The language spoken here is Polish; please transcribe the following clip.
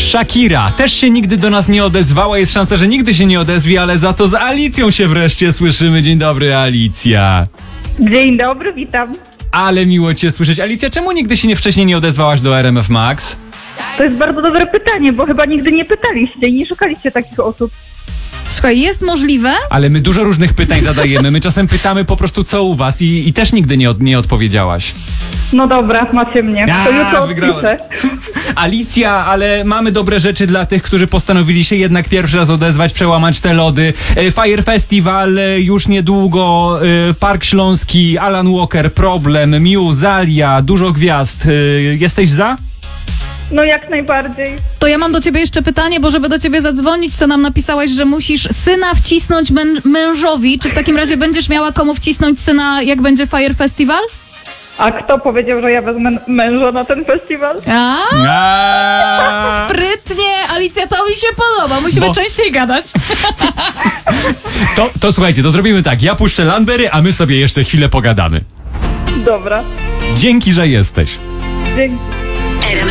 Shakira też się nigdy do nas nie odezwała. Jest szansa, że nigdy się nie odezwie, ale za to z Alicją się wreszcie słyszymy. Dzień dobry, Alicja. Dzień dobry, witam. Ale miło cię słyszeć. Alicja, czemu nigdy się wcześniej nie odezwałaś do RMF Max? To jest bardzo dobre pytanie, bo chyba nigdy nie pytaliście i nie szukaliście takich osób. Słuchaj, jest możliwe? Ale my dużo różnych pytań zadajemy. My czasem pytamy po prostu, co u was i też nigdy nie odpowiedziałaś. No dobra, macie mnie. To jutro wygrałem. odpiszę. Alicja, ale mamy dobre rzeczy dla tych, którzy postanowili się jednak pierwszy raz odezwać, przełamać te lody. Fire Festival już niedługo, Park Śląski, Alan Walker, Problem, Miu, Zalia, dużo gwiazd. Jesteś za? No jak najbardziej. To ja mam do ciebie jeszcze pytanie, bo żeby do ciebie zadzwonić, to nam napisałaś, że musisz syna wcisnąć mężowi. Czy w takim razie będziesz miała komu wcisnąć syna, jak będzie Fire Festival? A kto powiedział, że ja wezmę męża na ten festiwal? Sprytnie, Alicja, to mi się podoba. Musimy częściej gadać. To słuchajcie, to zrobimy tak. Ja puszczę Landberry, a my sobie jeszcze chwilę pogadamy. Dobra. Dzięki, że jesteś. Dzięki.